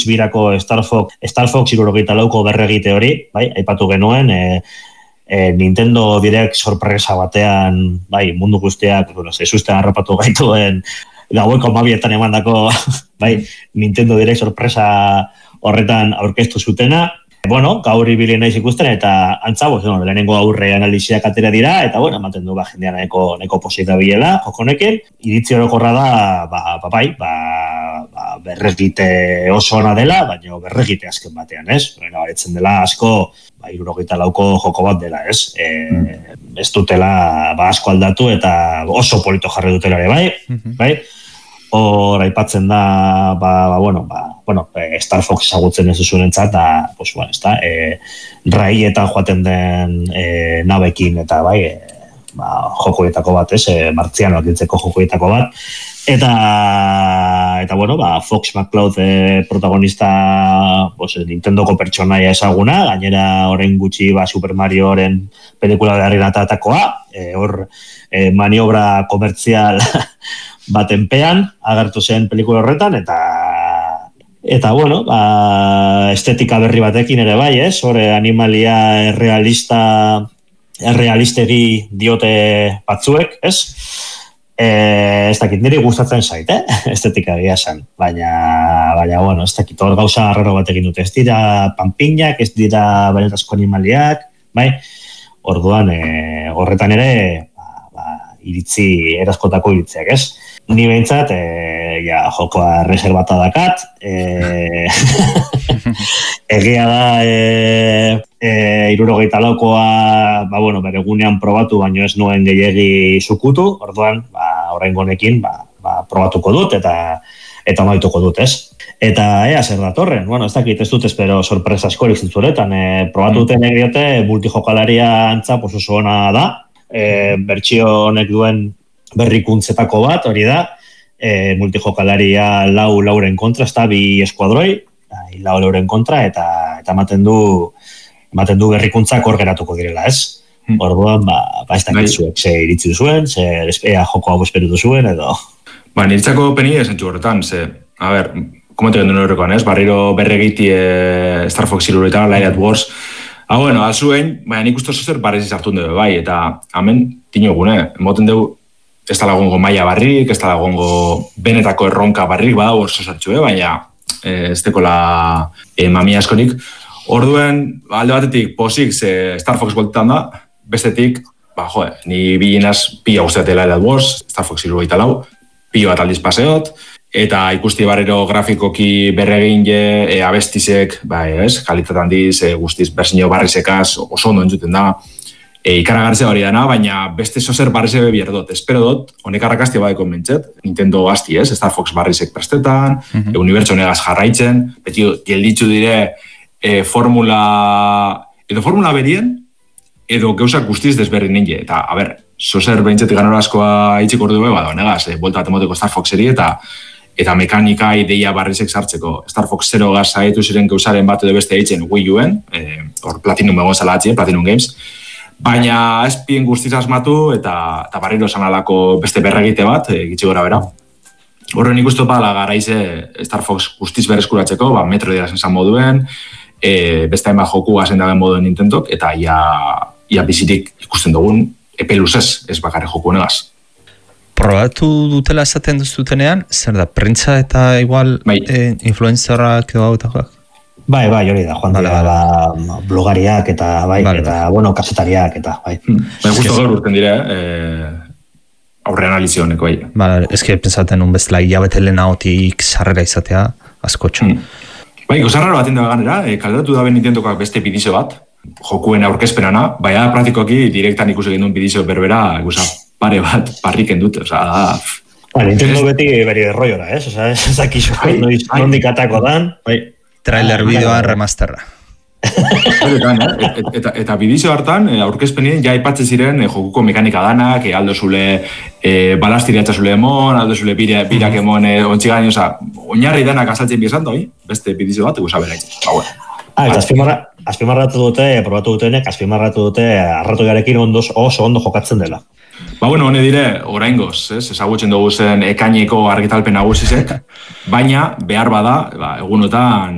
birako Star Fox 74 berregite hori, bai, aipatu genuen, Nintendo Direct sorpresa batean, bai, mundu guztiak, zezusten harrapatu gaituen, gaueko 12etan emandako, bai, Nintendo Direct sorpresa horretan aurkeztu zutena. Bueno, gaur ibili naiz ikusten eta antza, lehenengo aurre analiziak atera dira eta ematen du jendean nahiko posita bilela jokonekin. Iritzi orokorra da, berregite oso ona dela, baina berregite azken batean, ez? Baretzen dela asko 74ko joko bat dela, ez? Ez dutela asko aldatu eta oso polito jarri dutela ere, bai? Hor aipatzen da, Star Fox ezagutzen ez duzunentzat, raietan joaten den nabekin eta jokoetako bat, martzianoak dintzeko jokoetako bat. Eta Fox McCloud protagonista Nintendoko pertsonaia ezaguna, gainera orain gutxi Super Marioren pelikula beharrinatakoa, hor maniobra komertzial batenpean agertu zen pelikula horretan eta estetika berri batekin ere bai, ez? Hore animalia errealistegi diote batzuek, ez? Ez dakit, niri gustatzen zait, estetika egia zen, baina ez dakit, hor gauza arraro batekin dute, ez dira panpinak, ez dira benetazko animaliak, bai? Orduan, horretan ere, iritzi, erazkotako iritziak, ez? Ni behintzat, jokoa reservata dakat, egia da, 74koa, bere gunean probatu, baino ez nuen gehiegi zukutu, orduan, oraingo honekin, probatuko dut, eta maituko dut, ez? Eta ea zer datorren, ez dakit, ez dut espero sorpresa askorik zintzuretan, probatu duten egiote, multijokalaria antza oso ona da, bertsio honek duen berrikuntzetako bat, hori da, multijokalaria lauren kontra, ez da, 2 eskuadroi, lauren kontra, eta ematen du berrikuntzak hor geratuko direla, ez? Orduan, ez dakit zuek, ze iritzi duzuen, ze ea joko hau esperu duzuen, edo... Niritzako peni esentzu horretan, ze, a ber, komente gendu horrekoan, ez? Barriro berregiti Star Fox 74, Light at Wars, alzuen, nik uste zer barrezi sartun dugu, bai, eta hemen tinogune, emoten dugu, ez da lagongo maia barrik, ez da lagongo benetako erronka barrik, badau orso sartxue, baina ez dekola mami askorik. Orduen, alde batetik posik Star Fox boltetan da, bestetik, ni bilinaz pila guztiatela Light Wars, Star Fox 74, pila bat aldiz paseot, eta ikusti barrero grafikoki berregin abestizek, kalitatean diz, guztiz berzinio barrizekaz, oso ondo entzuten da, ikaragartzea hori dana, baina beste zozer barrizebe bierdot. Espero dot, honek arrakaztia badeko mentxet, Nintendo gazti ez, Star Fox barrizek prestetan, unibertso negaz jarraitzen, beti gelditzu dire formula berien, edo gauzak guztiz desberrin ninge. Eta, a ber, zozer behintzetik ganorazkoa itxik ordu beba, negaz, bolta bat emoteko Star Foxeri eta mekanika ideia barrizek sartzeko. Star Fox 0 gaz haietu ziren gauzaren bat edo beste eitzen Wii U-en, hor Platinum egon zala atzien, Platinum Games, baina espien guztiz asmatu eta barriro sanalako beste berregite bat, gitsi gora bera. Horren ikustu pala garaize Star Fox guztiz bereskuratzeko, metro dira zen moduen, beste hainbat joku gazen daben moduen Nintendok, eta ia bizitik ikusten dugun epe luzez, ez bakarri joku honegaz. Probatu dutela esaten duzutenean, zer da, printza eta igual influencerrak edo gautakoak? Bai, hori da, joan dira, blogariak eta, eta, kasetariak eta, bai. Justo gaur urten dire, aurre analizioneko, bai. Ez pensaten un bezala hilabete lehenagotik sarrera izatea, askotxo. Gozarraro baten da ganera, kalderatu da Nintendokoak beste bidizo bat, jokuen aurkezpenana, baina praktikoki direktan ikusi gendun bidizo berbera, pare bat parriken dute, oza, Nintendo beti beri derroiora, ez? Ez dakizu, nondik atako dan, trailer bideoan remasterra. Eta bidizo hartan, aurkezpenien ja aipatzen ziren jokuko mekanika danak, aldo zule balastiriatza zule emon, aldo zule birak emon ontzigain, oinarri danak azaltzen biezan da, beste bidizo bat, eguza bera Eta azpimarratu dute, probatu dutenek, azpimarratu dute arratoiarekin oso ondo jokatzen dela. Hone dire, oraingoz, ezagutzen dugu zen ekaineko argitalpen nagusizek, baina behar bada, egunotan